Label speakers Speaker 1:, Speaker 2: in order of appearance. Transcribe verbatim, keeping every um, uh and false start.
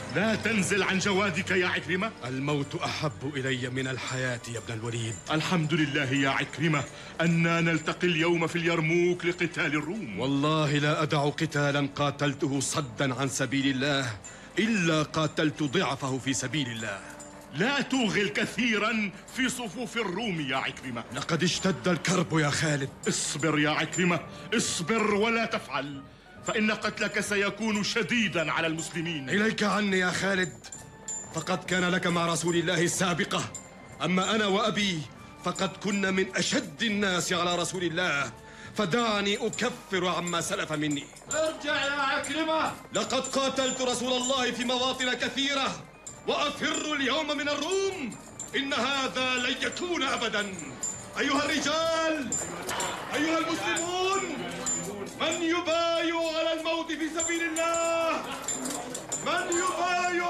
Speaker 1: لا تنزل عن جوادك يا عكرمة.
Speaker 2: الموت أحب إلي من الحياة يا ابن الوليد.
Speaker 1: الحمد لله يا عكرمة أننا نلتقي اليوم في اليرموك لقتال الروم.
Speaker 2: والله لا أدع قتالا قاتلته صدا عن سبيل الله إلا قاتلت ضعفه في سبيل الله.
Speaker 1: لا توغل كثيرا في صفوف الروم يا عكرمة.
Speaker 2: لقد اشتد الكرب يا خالد.
Speaker 1: اصبر يا عكرمة، اصبر ولا تفعل، فإن قتلك سيكون شديدا على المسلمين.
Speaker 2: إليك عني يا خالد، فقد كان لك مع رسول الله السابقة، أما أنا وأبي فقد كنا من أشد الناس على رسول الله، فدعني أكفر عما سلف مني.
Speaker 3: ارجع يا عكرمة.
Speaker 2: لقد قاتلت رسول الله في مواطن كثيرة وأفر اليوم من الروم، إن هذا لن يكون أبدا. أيها الرجال، أيها المسلمون، من يبايع على الموت في سبيل الله؟ من يبايع؟